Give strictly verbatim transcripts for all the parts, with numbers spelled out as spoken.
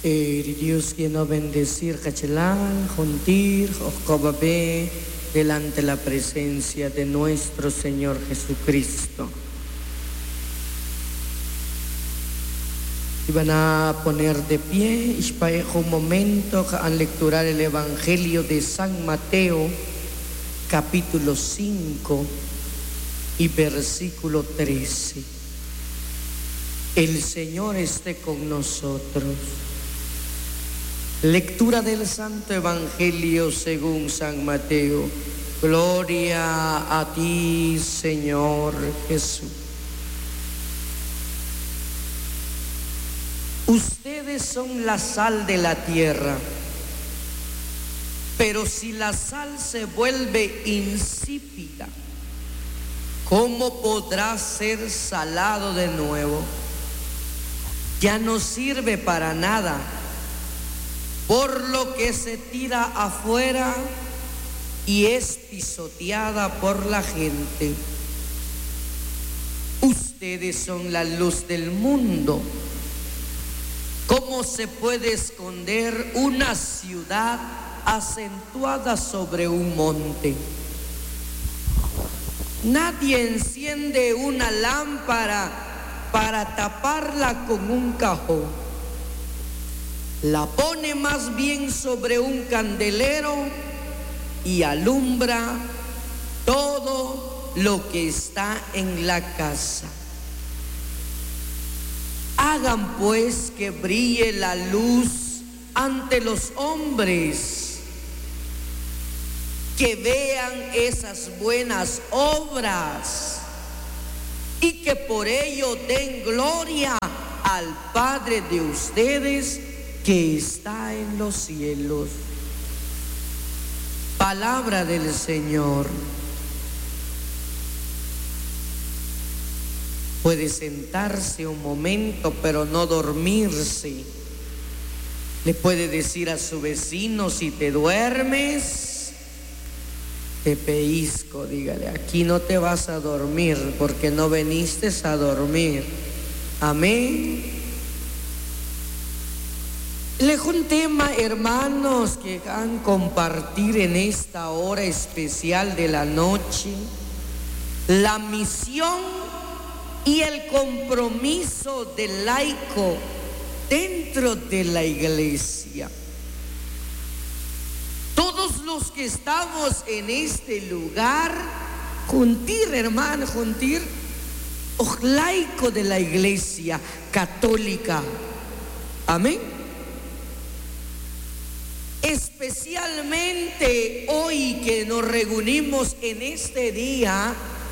Eh, Dios quiero bendecir Cachelán, Jontir, Joscobabe, delante de la presencia de nuestro Señor Jesucristo. Y van a poner de pie, y un momento a lecturar el Evangelio de San Mateo, capítulo cinco y versículo trece. El Señor esté con nosotros. Lectura del Santo Evangelio según San Mateo. Gloria a ti, Señor Jesús. Ustedes son la sal de la tierra, pero si la sal se vuelve insípida, ¿cómo podrá ser salado de nuevo? Ya no sirve para nada, por lo que se tira afuera y es pisoteada por la gente. Ustedes son la luz del mundo. ¿Cómo se puede esconder una ciudad acentuada sobre un monte? Nadie enciende una lámpara para taparla con un cajón. La pone más bien sobre un candelero y alumbra todo lo que está en la casa. Hagan pues que brille la luz ante los hombres, que vean esas buenas obras y que por ello den gloria al Padre de ustedes que está en los cielos. Palabra del Señor. Puede sentarse un momento, pero no dormirse. Le puede decir a su vecino: si te duermes, te pellizco. Dígale: aquí no te vas a dormir, porque no viniste a dormir. Amén. Le un tema, hermanos, que han compartir en esta hora especial de la noche: la misión y el compromiso del laico dentro de la iglesia. Todos los que estamos en este lugar, juntir, hermano, juntir, o laico de la iglesia católica. Amén. Especialmente hoy que nos reunimos en este día,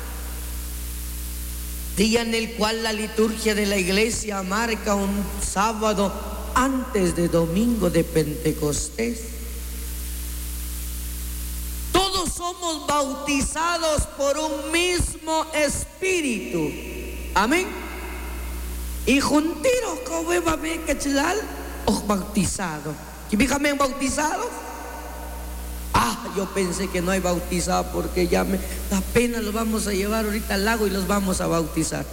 día en el cual la liturgia de la iglesia marca un sábado antes de domingo de Pentecostés. Todos somos bautizados por un mismo espíritu. Amén. Y juntiros como bebé cachelal os bautizado. ¿Y fíjame bautizado? Ah, yo pensé que no hay bautizado porque ya me da pena. Los vamos a llevar ahorita al lago y los vamos a bautizar.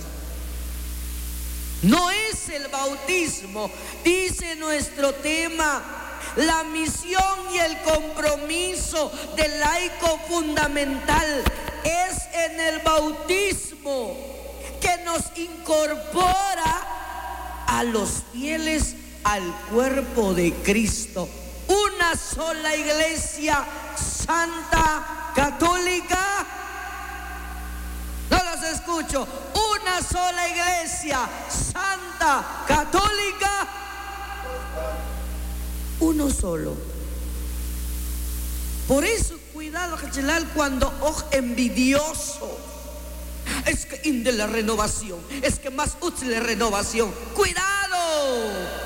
No es el bautismo, dice nuestro tema, la misión y el compromiso del laico fundamental es en el bautismo, que nos incorpora a los fieles al cuerpo de Cristo. Una sola iglesia santa, católica. No los escucho. Una sola iglesia santa, católica. Uno solo. Por eso, cuidado, Cachelal, cuando oh, envidioso. Es que inde la renovación. Es que más útil la renovación. Cuidado.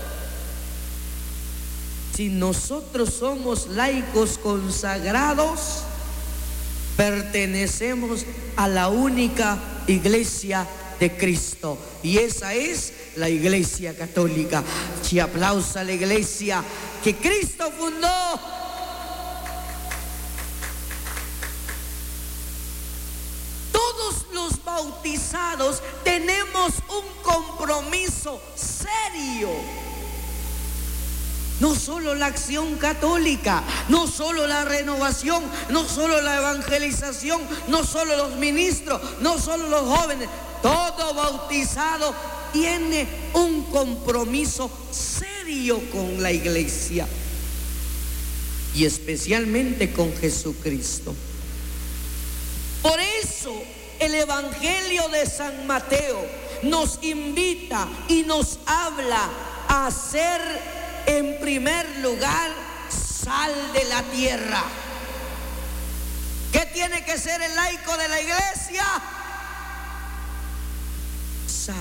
Si nosotros somos laicos consagrados, pertenecemos a la única iglesia de Cristo, y esa es la iglesia católica. Si aplausa a la iglesia que Cristo fundó. Todos los bautizados tenemos un compromiso serio No solo la acción católica, no solo la renovación, no solo la evangelización, no solo los ministros, no solo los jóvenes. Todo bautizado tiene un compromiso serio con la iglesia y especialmente con Jesucristo. Por eso el Evangelio de San Mateo nos invita y nos habla a ser en primer lugar sal de la tierra. ¿Qué tiene que ser el laico de la iglesia? Sal.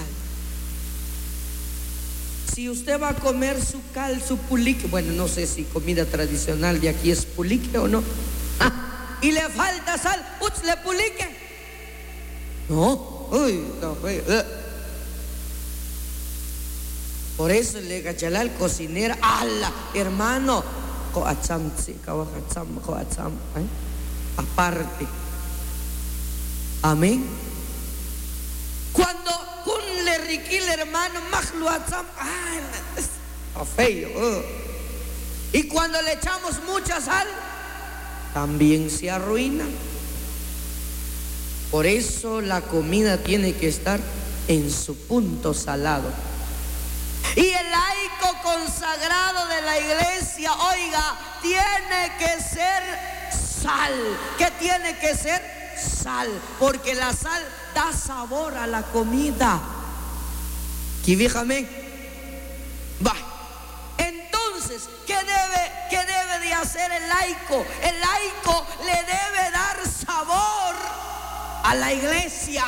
Si usted va a comer su cal, su pulique, bueno, no sé si comida tradicional de aquí es pulique o no, ah, y le falta sal, uch, le pulique. No, uy, no, uy, uh. Por eso le cachala al cocinero, ala, hermano, aparte. Amén. Cuando un le riquil hermano, maglo atzam, ay, está feo. Uh. Y cuando le echamos mucha sal, también se arruina. Por eso la comida tiene que estar en su punto salado. Y el laico consagrado de la iglesia, oiga, tiene que ser sal. ¿Qué tiene que ser? Sal. Porque la sal da sabor a la comida. ¿Quívíjame? Va. Entonces, ¿qué debe, qué debe de hacer el laico? El laico le debe dar sabor a la iglesia.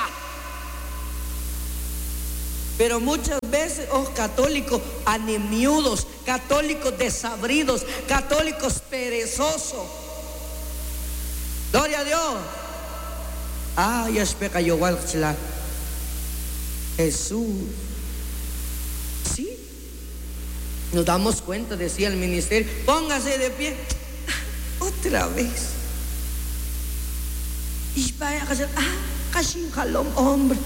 Pero muchas veces, oh, católicos anemiudos, católicos desabridos, católicos perezosos. Gloria a Dios. Ah, ya espera yo Jesús. Sí. Nos damos cuenta, decía el ministerio, póngase de pie. Otra vez. Y vaya a hacer, ah, casi jalón, hombre.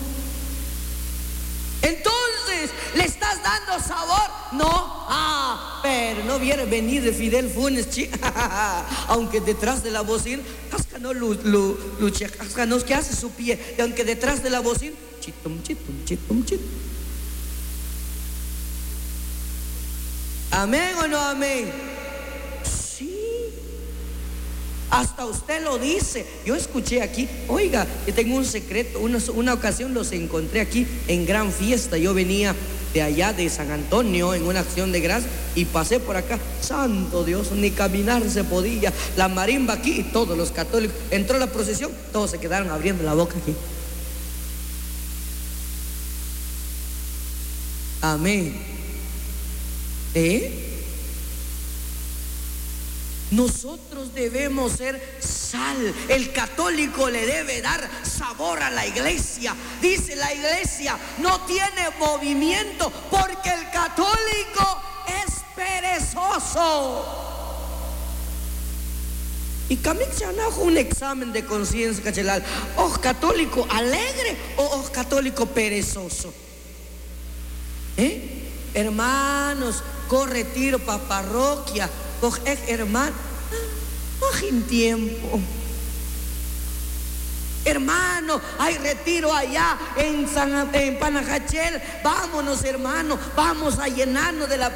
Entonces, ¿le estás dando sabor? No. Ah, pero no viene venir de Fidel Funes, chi. Aunque detrás de la bocina, cascano, luche, cascanos, que hace su pie. Y aunque detrás de la bocina, chitum, chitum, chitum, chitum. ¿Amén o no amén? Sí. Hasta usted lo dice. Yo escuché aquí, oiga, que tengo un secreto. Una, una ocasión los encontré aquí en gran fiesta. Yo venía de allá de San Antonio en una acción de gracia y pasé por acá. Santo Dios, ni caminar se podía. La marimba aquí y todos los católicos. Entró la procesión, todos se quedaron abriendo la boca aquí. Amén. ¿Eh? Nosotros debemos ser sal. El católico le debe dar sabor a la iglesia. Dice la iglesia no tiene movimiento porque el católico es perezoso. Y Camille se anajo un examen de conciencia cachelal. ¿O católico alegre o oh, católico perezoso? ¿Eh? Hermanos, corre tiro para parroquia. Coge hermano, no hay tiempo. Hermano, hay retiro allá en, San, en Panajachel. Vámonos, hermano, vamos a llenarnos de la.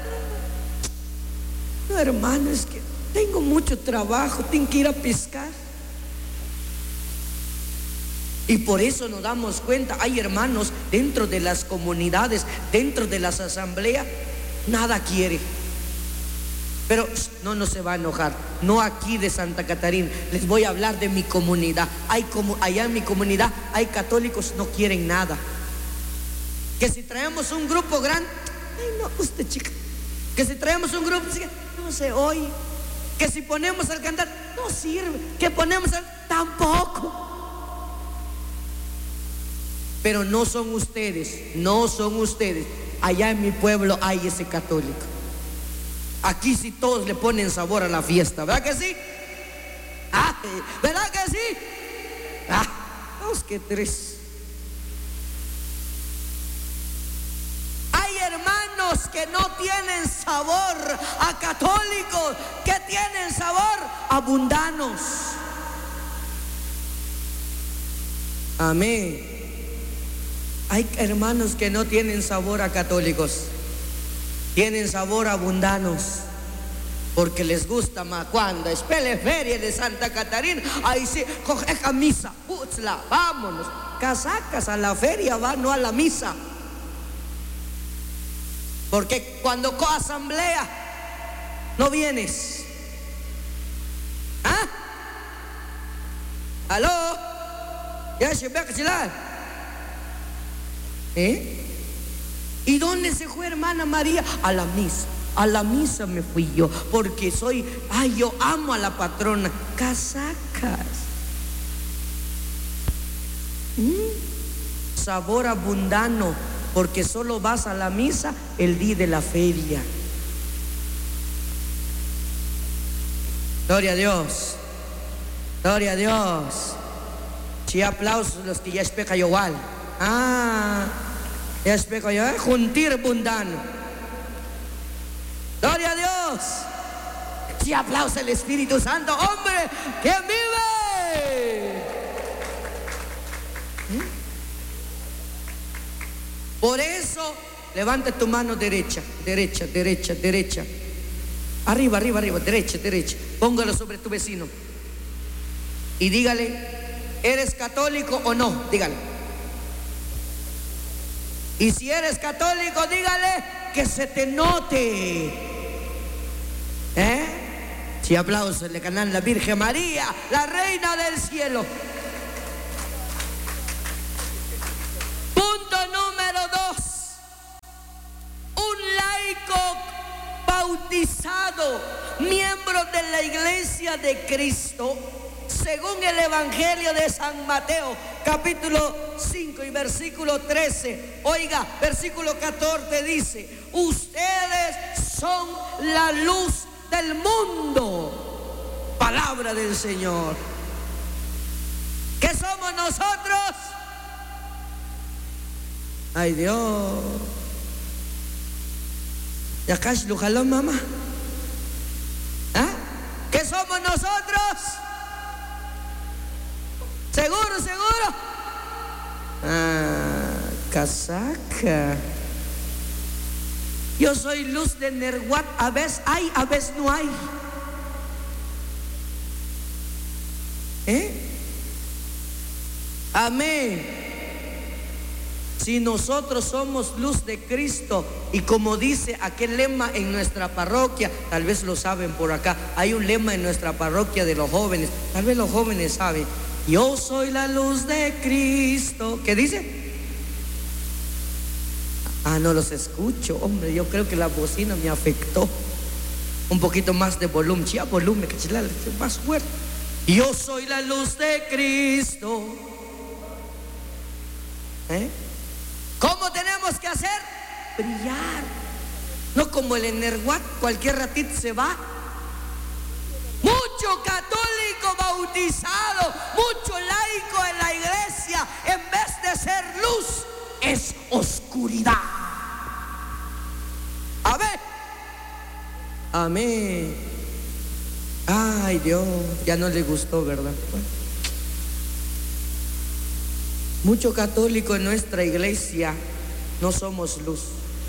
No, hermano, es que tengo mucho trabajo, tengo que ir a pescar. Y por eso nos damos cuenta, hay hermanos dentro de las comunidades, dentro de las asambleas, nada quiere. Pero no, no se va a enojar. No aquí de Santa Catarina. Les voy a hablar de mi comunidad. Hay como allá en mi comunidad hay católicos no quieren nada. Que si traemos un grupo grande, ay no, usted chica. Que si traemos un grupo, no se oye. Que si ponemos al cantar, no sirve. Que ponemos al tampoco. Pero no son ustedes, no son ustedes. Allá en mi pueblo hay ese católico. Aquí sí todos le ponen sabor a la fiesta, ¿verdad que sí? Ah, ¿verdad que sí? Ah, dos que tres. Hay hermanos que no tienen sabor sabor a católicos que tienen sabor a mundanos. Amén. Hay hermanos que no tienen sabor a católicos, tienen sabor a mundanos, porque les gusta más. Cuando es feria de Santa Catarina, ahí sí, coge camisa, putzla, vámonos. Casacas a la feria, va, no a la misa. Porque cuando co asamblea no vienes. ¿Ah? ¿Aló? ¿Ya se ve a ¿Eh? ¿Y dónde se fue, hermana María? A la misa. A la misa me fui yo, porque soy, ay, yo amo a la patrona. Casacas. ¿Mm? Sabor abundano, porque solo vas a la misa el día de la feria. Gloria a Dios. Gloria a Dios. Sí, aplausos los que ya especa igual. Ah, ya especa yo, ¿eh? Juntir abundano. Gloria a Dios. Sí, aplausa el Espíritu Santo. Hombre, que vive. ¿Eh? Por eso, levanta tu mano derecha, derecha, derecha, derecha. Arriba, arriba, arriba, derecha, derecha. Póngalo sobre tu vecino. Y dígale, ¿eres católico o no? Dígale. Y si eres católico, dígale que se te note. ¿Eh? Si aplausos le ganan la Virgen María, la Reina del Cielo. Punto número dos. Un laico bautizado, miembro de la Iglesia de Cristo, según el Evangelio de San Mateo, capítulo cinco y versículo trece. Oiga, versículo catorce dice: ustedes son la luz del mundo. Palabra del Señor. ¿Qué somos nosotros? Ay, Dios. ¿Ya casi lo jaló, mamá? ¿Ah? ¿Qué somos nosotros? ¿Seguro, seguro? Ah, casaca. Yo soy luz de Nerguat. A veces hay, a veces no hay. ¿Eh? Amén. Si nosotros somos luz de Cristo, y como dice aquel lema en nuestra parroquia, tal vez lo saben por acá, hay un lema en nuestra parroquia de los jóvenes, tal vez los jóvenes saben: yo soy la luz de Cristo. ¿Qué dice? Ah, no los escucho, hombre, yo creo que la bocina me afectó. Un poquito más de volumen, ya volumen, que chilala, más fuerte. Yo soy la luz de Cristo. ¿Eh? ¿Cómo tenemos que hacer? Brillar. No como el Energuat, cualquier ratito se va. Mucho católico bautizado, mucho laico en la iglesia, en vez de ser luz, es oscuridad. A ver. Amén. Ay, Dios, ya no le gustó, ¿verdad? Bueno. Mucho católico en nuestra iglesia no somos luz.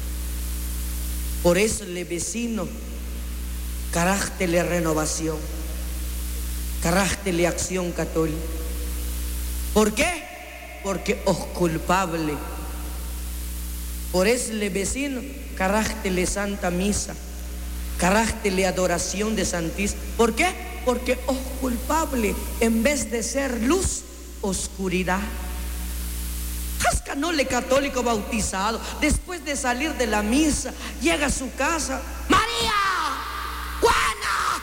Por eso le vecino, carácter de renovación, carácter de acción católica. ¿Por qué? Porque os culpable. Por eso le vecino, carácter de Santa Misa, carácter de adoración de Santísimo. ¿Por qué? Porque os culpable, en vez de ser luz, oscuridad. Cascanole católico bautizado, después de salir de la misa, llega a su casa: María, Juana.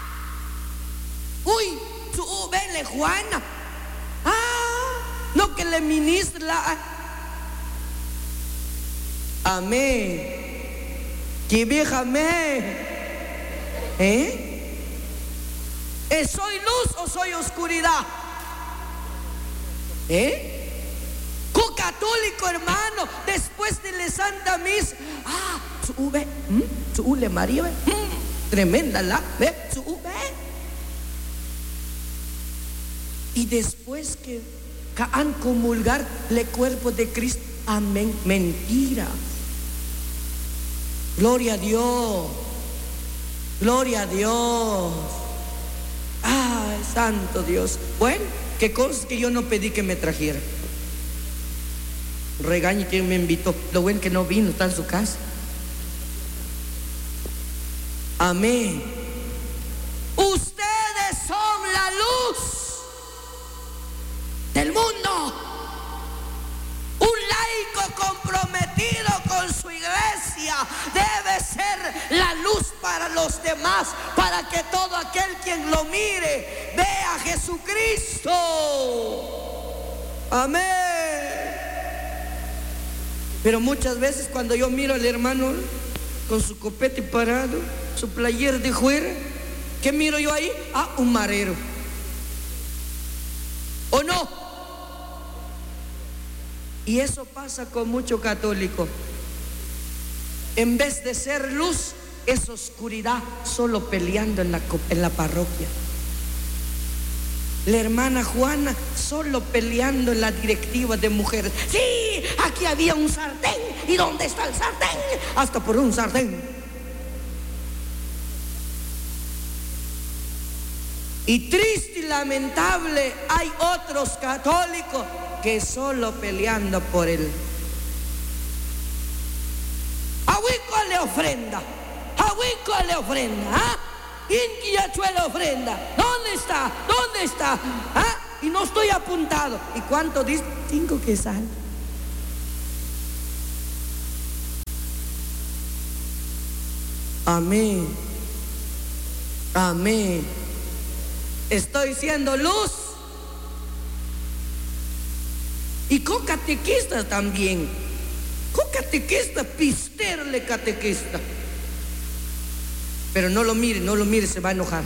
Uy, su uh, vele Juana. Ah, no, que le ministra. Amén. Que vieja, amén. ¿Eh? ¿Soy luz o soy oscuridad? ¿Eh? Católico, hermano, después de la Santa Misa, ah, su V, su Ule María, tremenda la, ve, su V. Y después que han comulgar el cuerpo de Cristo, amén, mentira. Gloria a Dios, gloria a Dios. Ay, santo Dios. Bueno, qué cosa que yo no pedí que me trajera. Regañe quien me invitó. Lo bueno que no vino, está en su casa. Amén. Ustedes son la luz del mundo. Un laico comprometido con su iglesia debe ser la luz para los demás, para que todo aquel quien lo mire vea a Jesucristo. Amén. Pero muchas veces cuando yo miro al hermano con su copete parado, su playera de fuera, ¿qué miro yo ahí? Ah, un marero. ¿O no? Y eso pasa con mucho católico. En vez de ser luz, es oscuridad, solo peleando en la, en la parroquia. La hermana Juana solo peleando en la directiva de mujeres. Sí, aquí había un sartén. ¿Y dónde está el sartén? Hasta por un sartén. Y triste y lamentable, hay otros católicos que solo peleando por él. Ahuico le ofrenda, ahuico le ofrenda, ¿ah? Inquiachue le ofrenda. ¿Dónde está? ¿Dónde está? ¿Ah? Y no estoy apuntado. ¿Y cuánto dice? Cinco que sal. Amén. Amén. Estoy siendo luz. Y con catequistas también. Con catequista, pisterle catequista. Pero no lo mire, no lo mire, se va a enojar.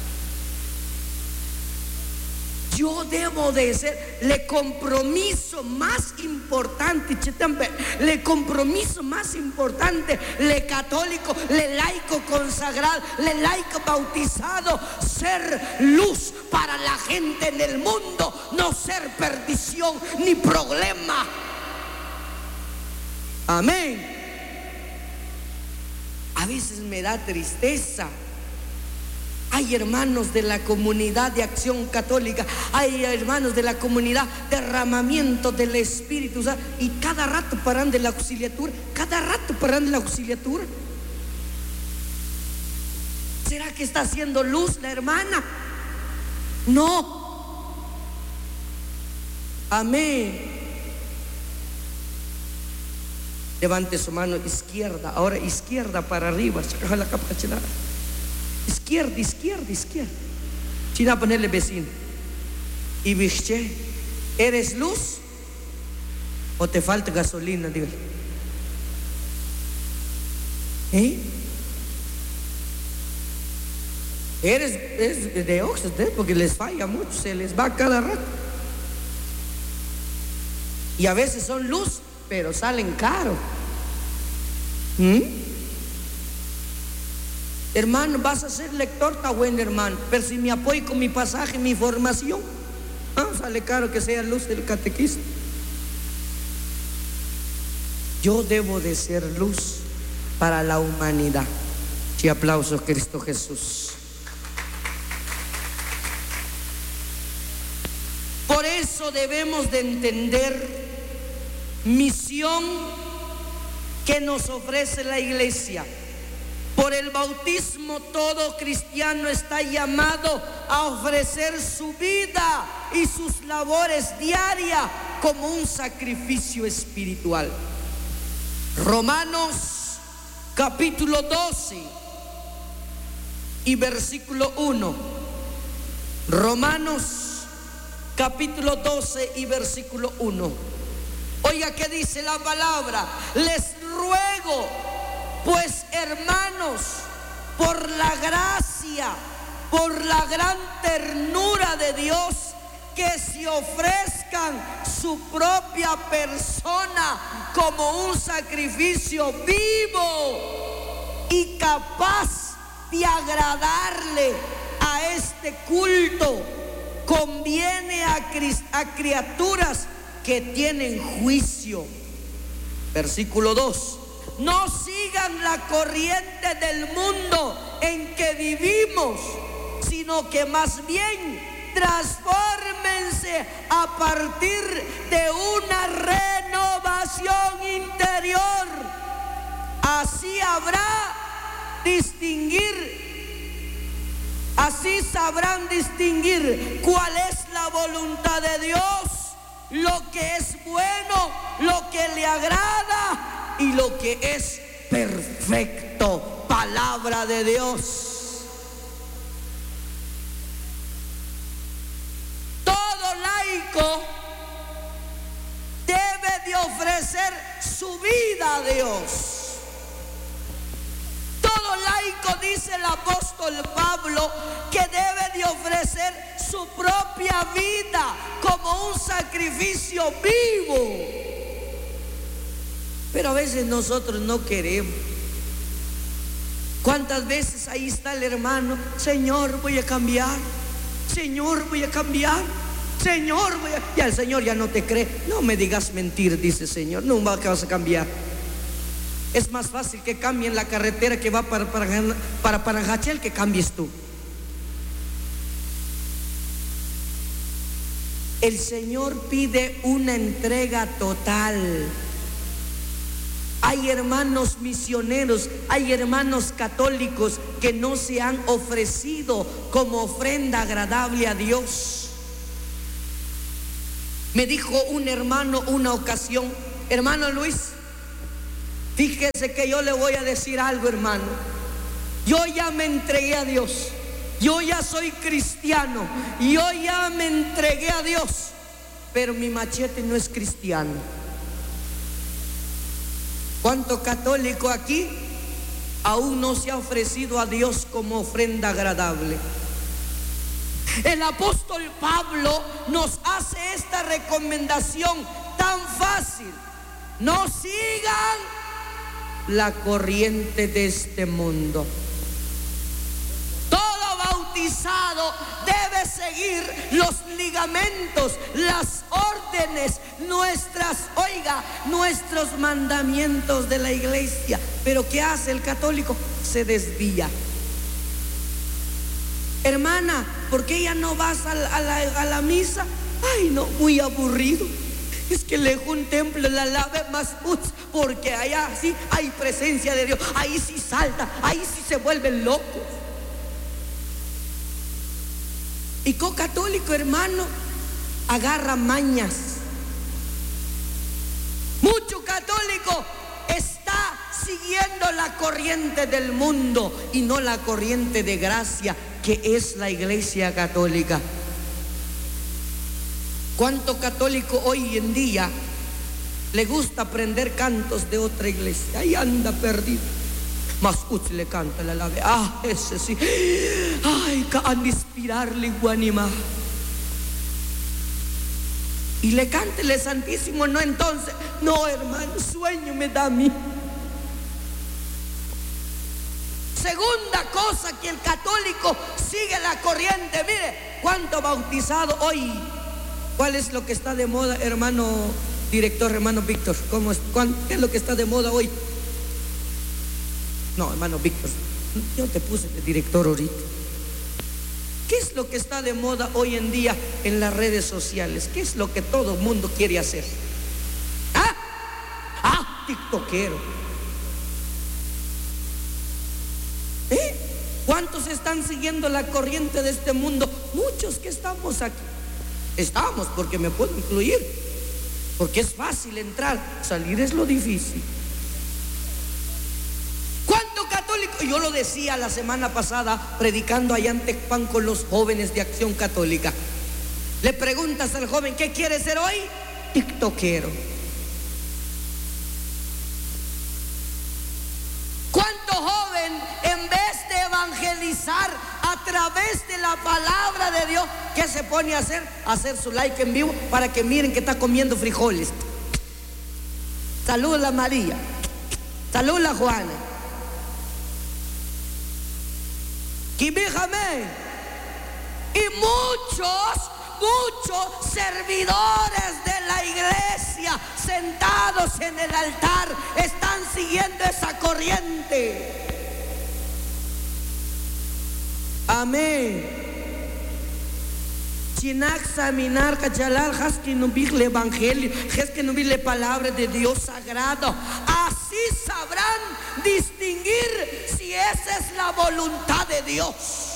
Yo debo de ser le compromiso más importante, le compromiso más importante, le católico, le laico consagrado, le laico bautizado, ser luz para la gente en el mundo, no ser perdición ni problema. Amén. A veces me da tristeza. Hay hermanos de la comunidad de Acción Católica, hay hermanos de la comunidad derramamiento del Espíritu, ¿sabes? Y cada rato paran de la auxiliatura, cada rato paran de la auxiliatura. ¿Será que está haciendo luz la hermana? No. Amén. Levante su mano izquierda, ahora izquierda para arriba, saca la capa chelada. Izquierda, izquierda, izquierda. China, ponerle vecino. Y biche, ¿eres luz o te falta gasolina? Dígale. ¿Eh? Eres, eres de óxido, ¿eh? Porque les falla mucho, se les va cada rato. Y a veces son luz, pero salen caro. ¿Mm? Hermano, vas a ser lector, está bueno, hermano. Pero si me apoyo con mi pasaje, mi formación, ah, sale caro que sea luz del catequista. Yo debo de ser luz para la humanidad. Y aplausos, Cristo Jesús. Por eso debemos de entender misión que nos ofrece la iglesia. Por el bautismo todo cristiano está llamado a ofrecer su vida y sus labores diarias como un sacrificio espiritual. Romanos capítulo doce y versículo uno. Romanos capítulo doce y versículo uno. Oiga qué dice la palabra. Les ruego pues, hermanos, por la gracia, por la gran ternura de Dios, que se ofrezca ofrezcan su propia persona como un sacrificio vivo y capaz de agradarle a este culto. Conviene a, a criaturas que tienen juicio. Versículo dos. No sigan la corriente del mundo en que vivimos, sino que más bien transfórmense a partir de una renovación interior. Así habrá distinguir, así sabrán distinguir cuál es la voluntad de Dios, lo que es bueno, lo que le agrada y lo que es perfecto. Palabra de Dios. Todo laico debe de ofrecer su vida a Dios. Todo laico, dice el apóstol Pablo, que debe de ofrecer su propia vida como un sacrificio vivo. Pero a veces nosotros no queremos. ¿Cuántas veces ahí está el hermano? Señor, voy a cambiar. Señor, voy a cambiar. Señor, voy a... Ya el Señor ya no te cree. No me digas mentir, dice el Señor. No vas a cambiar. Es más fácil que cambien la carretera que va para, para, para Paranjachel que cambies tú. El Señor pide una entrega total. Hay hermanos misioneros, hay hermanos católicos que no se han ofrecido como ofrenda agradable a Dios. Me dijo un hermano una ocasión: hermano Luis, fíjese que yo le voy a decir algo, hermano. Yo ya me entregué a Dios. Yo ya soy cristiano. Yo ya me entregué a Dios. Pero mi machete no es cristiano. ¿Cuánto católico aquí aún no se ha ofrecido a Dios como ofrenda agradable? El apóstol Pablo nos hace esta recomendación tan fácil: no sigan la corriente de este mundo. Todo bautizado debe seguir los ligamentos, las órdenes, nuestras, oiga, nuestros mandamientos de la iglesia. Pero ¿qué hace el católico? Se desvía. Hermana, ¿por qué ya no vas a la, a la, a la misa? Ay, no, muy aburrido. Es que lejos un templo, la lave más putz, porque allá sí hay presencia de Dios. Ahí sí salta, ahí sí se vuelven locos. Y co-católico, hermano, agarra mañas. Mucho católico está siguiendo la corriente del mundo y no la corriente de gracia que es la iglesia católica. ¿Cuánto católico hoy en día le gusta aprender cantos de otra iglesia? Ahí anda perdido. Mas usted le canta la alabe. Ah, ese sí. Ay, han de inspirarle guanima. Y le cántele Santísimo, no entonces. No, hermano, sueño me da a mí. Segunda cosa, que el católico sigue la corriente. Mire, ¿cuánto bautizado hoy? ¿Cuál es lo que está de moda, hermano director, hermano Víctor? ¿Cómo es? ¿Qué es lo que está de moda hoy? No, hermano Víctor, yo te puse de director ahorita. ¿Qué es lo que está de moda hoy en día en las redes sociales? ¿Qué es lo que todo el mundo quiere hacer? ¿Ah? Ah, tiktokero. ¿Eh? ¿Cuántos están siguiendo la corriente de este mundo? Muchos que estamos aquí. Estamos porque me puedo incluir. Porque es fácil entrar, salir es lo difícil. ¿Cuánto católico? Yo lo decía la semana pasada predicando allá en Tecpan con los jóvenes de Acción Católica. Le preguntas al joven: ¿qué quiere ser hoy? Tiktokero. ¿Cuánto joven, en vez de evangelizar a través de la palabra de Dios. ¿Qué se pone a hacer? Hacer su like en vivo para que miren que está comiendo frijoles. Saluda a María, saluda a Juana. Quibíjame. Y muchos, muchos servidores de la iglesia sentados en el altar están siguiendo esa corriente. Amén. Chinak examinar cachalal, has que no vi el evangelio, has que no vi la palabra de Dios sagrado. Así sabrán distinguir si esa es la voluntad de Dios.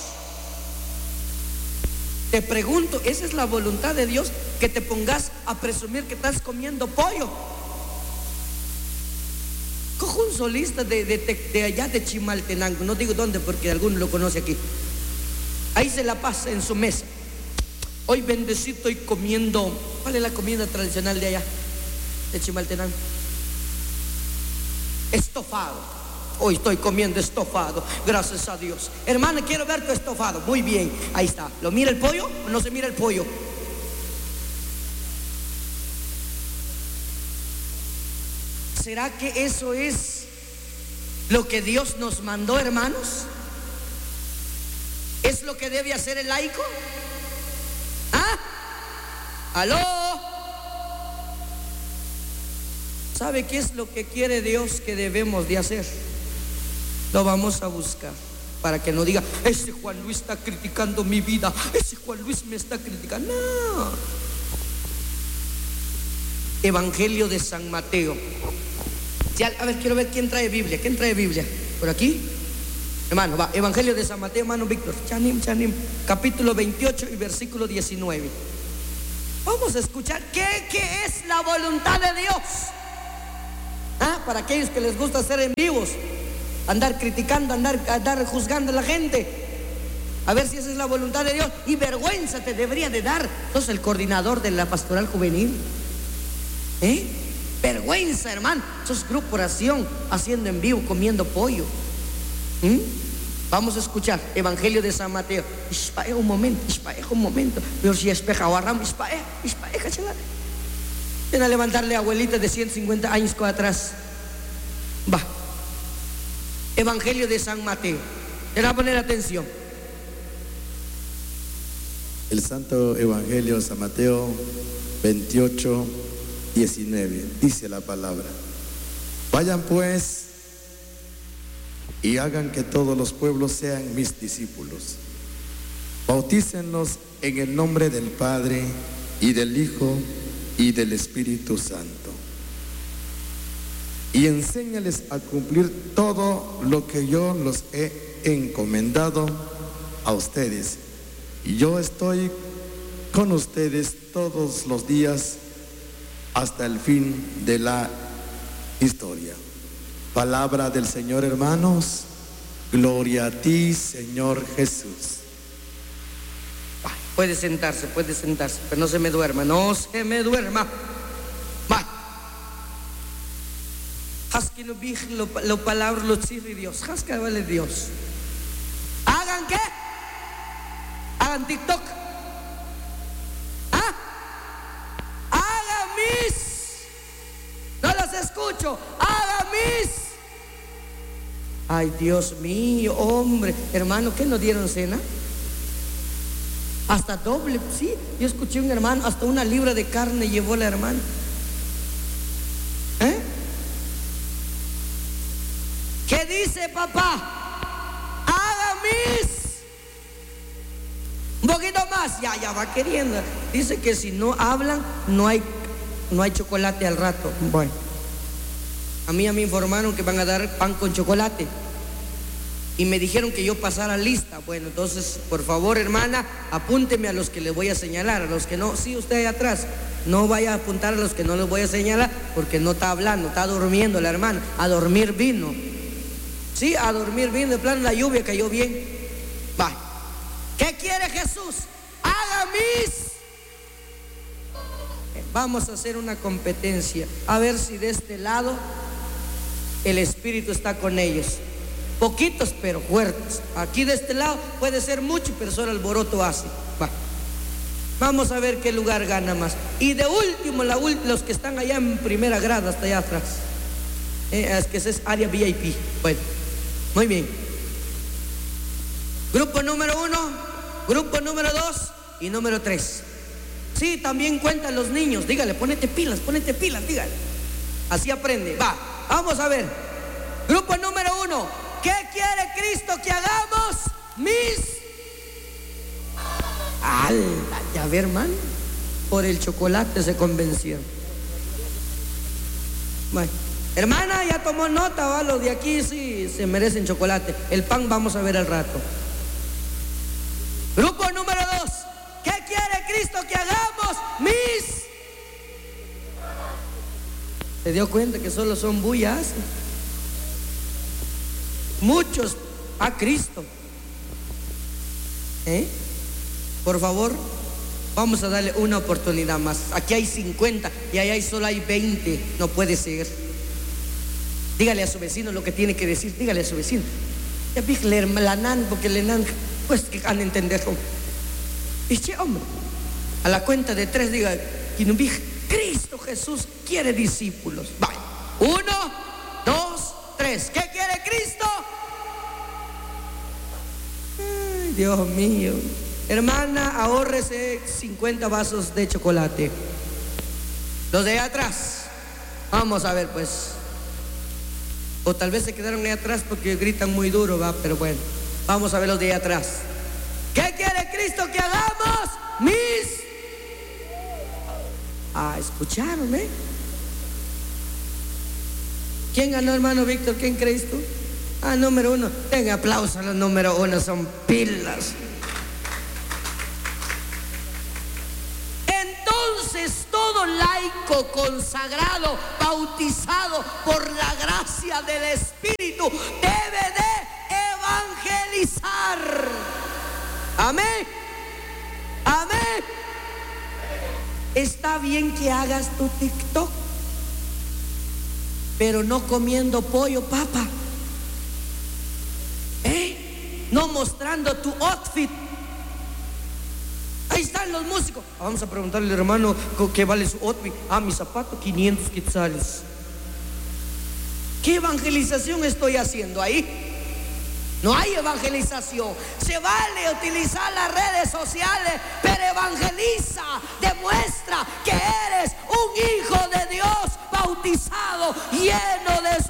Te pregunto, ¿esa es la voluntad de Dios? Que te pongas a presumir que estás comiendo pollo. Cojo un solista de, de, de, de allá de Chimaltenango, no digo dónde porque alguno lo conoce aquí. Ahí se la pasa en su mesa. Hoy bendecito y comiendo. ¿Cuál es la comida tradicional de allá? De Chimaltenango. Estofado. Hoy estoy comiendo estofado, gracias a Dios. Hermana, quiero ver tu estofado. Muy bien, ahí está. ¿Lo mira el pollo o no se mira el pollo? ¿Será que eso es lo que Dios nos mandó, hermanos? ¿Es lo que debe hacer el laico? ¿Ah? ¿Aló? ¿Sabe qué es lo que quiere Dios que debemos de hacer? Lo vamos a buscar para que no diga, ese Juan Luis está criticando mi vida, ese Juan Luis me está criticando. No. Evangelio de San Mateo. A ver, quiero ver quién trae Biblia. ¿Quién trae Biblia? ¿Por aquí? Hermano, va. Evangelio de San Mateo, hermano Víctor. Chanim, chanim. Capítulo veintiocho y versículo diecinueve. Vamos a escuchar qué, qué es la voluntad de Dios. Ah, para aquellos que les gusta ser en vivos, andar criticando, andar, andar juzgando a la gente, a ver si esa es la voluntad de Dios. Y vergüenza te debería de dar. Sos el coordinador de la pastoral juvenil, ¿eh? Vergüenza, hermano. Sos grupo oración haciendo en vivo, comiendo pollo. ¿Mm? Vamos a escuchar Evangelio de San Mateo. Ispae un momento, ispae un momento. Pero si espeja o arram, ispae, ispae, cachala. Ven a levantarle a abuelita de ciento cincuenta años atrás. Va. Evangelio de San Mateo. Le va a poner atención. El Santo Evangelio de San Mateo veintiocho, diecinueve. Dice la palabra: vayan pues y hagan que todos los pueblos sean mis discípulos. Bautícenlos en el nombre del Padre y del Hijo y del Espíritu Santo. Y enséñales a cumplir todo lo que yo los he encomendado a ustedes. Y yo estoy con ustedes todos los días hasta el fin de la historia. Palabra del Señor, hermanos. Gloria a ti, Señor Jesús. Puede sentarse, puede sentarse, pero no se me duerma, no se me duerma. Va. Hasque no vi lo, lo palabra lo chirri Dios. Hasque vale Dios. ¿Hagan qué? Hagan TikTok. ¿Ah? Hagan mis. No los escucho. Hagan mis. Ay, Dios mío, hombre. Hermano, ¿qué nos dieron cena? Hasta doble, sí. Yo escuché un hermano, hasta una libra de carne llevó la hermana. ¿Eh? ¿Qué dice papá? Haga mis. Un poquito más, ya, ya va queriendo. Dice que si no hablan, no hay, no hay chocolate al rato. Bueno, a mí ya me informaron que van a dar pan con chocolate. Y me dijeron que yo pasara lista. Bueno, entonces, por favor, hermana, apúnteme a los que les voy a señalar. A los que no, sí, usted ahí atrás. No vaya a apuntar a los que no les voy a señalar, porque no está hablando, está durmiendo la hermana. A dormir vino. Sí, a dormir vino. De plano la lluvia cayó bien. Va. ¿Qué quiere Jesús? Haga mis. Vamos a hacer una competencia. A ver si de este lado el Espíritu está con ellos. Poquitos pero fuertes. Aquí de este lado puede ser mucho, pero solo alboroto hace. Va. Vamos a ver qué lugar gana más. Y de último, la ult- los que están allá en primera grada, hasta allá atrás. Eh, es que ese es área V I P. Bueno, muy bien. Grupo número uno, grupo número dos y número tres. Sí, también cuentan los niños. Dígale, ponete pilas, ponete pilas, dígale. Así aprende. Va, vamos a ver. Grupo número uno. ¿Qué quiere Cristo que hagamos? Mis... ¡Ala! Ya ve, hermano. Por el chocolate se convenció. Bueno, hermana, ya tomó nota, ¿va? Los de aquí sí se merecen chocolate. El pan vamos a ver al rato. Grupo número dos. ¿Qué quiere Cristo que hagamos? Mis... ¿Se dio cuenta que solo son bullas? Muchos a Cristo. ¿Eh? Por favor, vamos a darle una oportunidad más. Aquí hay cincuenta y allá hay solo hay veinte. No puede ser. Dígale a su vecino lo que tiene que decir. Dígale a su vecino. Ya vi la nan, porque le nan, pues que han entendido. Y che, hombre, a la cuenta de tres diga, Cristo Jesús quiere discípulos. Vaya. Uno, dos, tres. ¿Qué quiere Cristo? Ay, Dios mío. Hermana, ahórrese cincuenta vasos de chocolate. Los de allá atrás. Vamos a ver, pues. O tal vez se quedaron ahí atrás porque gritan muy duro, va, pero bueno. Vamos a ver los de allá atrás. ¿Qué quiere Cristo que hagamos? Mis... Ah, escucharon, ¿eh? ¿Quién ganó, hermano Víctor? ¿Quién crees tú? Ah, número uno. Tenga aplauso a los número uno, son pilas. Entonces todo laico consagrado, bautizado por la gracia del Espíritu, debe de evangelizar. Amén. Amén. Está bien que hagas tu TikTok, pero no comiendo pollo, papa. ¿Eh? No mostrando tu outfit. Ahí están los músicos. Vamos a preguntarle al hermano qué vale su outfit. Ah, mi zapato, quinientos quetzales. ¿Qué evangelización estoy haciendo ahí? No hay evangelización. Se vale utilizar las redes sociales, pero evangeliza, demuestra que eres un hijo de Dios bautizado, lleno de